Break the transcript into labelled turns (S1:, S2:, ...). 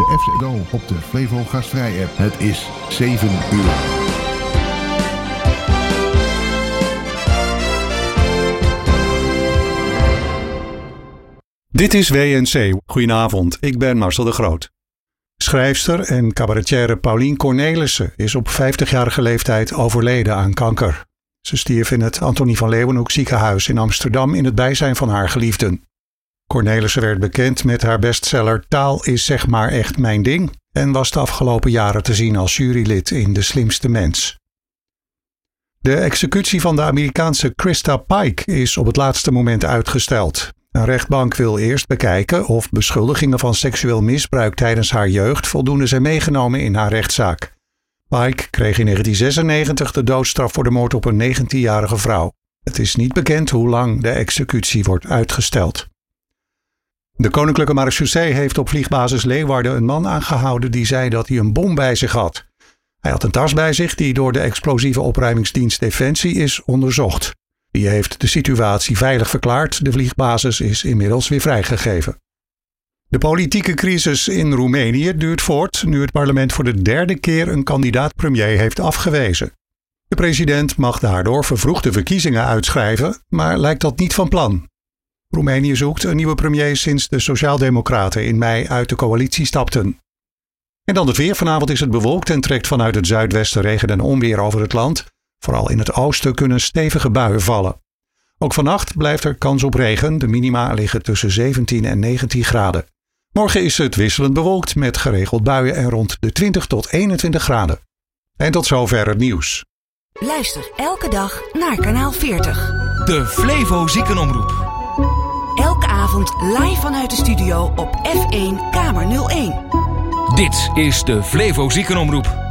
S1: de FZO op de Flevo Gastvrij app. Het is 7 uur.
S2: Dit is WNC. Goedenavond, ik ben Marcel de Groot. Schrijfster en cabaretière Paulien Cornelissen is op 50-jarige leeftijd overleden aan kanker. Ze stierf in het Antonie van Leeuwenhoek ziekenhuis in Amsterdam in het bijzijn van haar geliefden. Cornelissen werd bekend met haar bestseller Taal is zeg maar echt mijn ding en was de afgelopen jaren te zien als jurylid in De Slimste Mens. De executie van de Amerikaanse Krista Pike is op het laatste moment uitgesteld. Een rechtbank wil eerst bekijken of beschuldigingen van seksueel misbruik tijdens haar jeugd voldoende zijn meegenomen in haar rechtszaak. Pike kreeg in 1996 de doodstraf voor de moord op een 19-jarige vrouw. Het is niet bekend hoe lang de executie wordt uitgesteld. De Koninklijke Marechaussee heeft op vliegbasis Leeuwarden een man aangehouden die zei dat hij een bom bij zich had. Hij had een tas bij zich die door de explosieve opruimingsdienst Defensie is onderzocht. Die heeft de situatie veilig verklaard. De vliegbasis is inmiddels weer vrijgegeven. De politieke crisis in Roemenië duurt voort nu het parlement voor de derde keer een kandidaat-premier heeft afgewezen. De president mag daardoor vervroegde verkiezingen uitschrijven, maar lijkt dat niet van plan. Roemenië zoekt een nieuwe premier sinds de Sociaaldemocraten in mei uit de coalitie stapten. En dan het weer. Vanavond is het bewolkt en trekt vanuit het zuidwesten regen en onweer over het land. Vooral in het oosten kunnen stevige buien vallen. Ook vannacht blijft er kans op regen. De minima liggen tussen 17 en 19 graden. Morgen is het wisselend bewolkt met geregeld buien en rond de 20 tot 21 graden. En tot zover het nieuws.
S3: Luister elke dag naar kanaal 40.
S4: De Flevo Ziekenomroep.
S3: Elke avond live vanuit de studio op F1 Kamer 01.
S4: Dit is de Flevo Ziekenomroep.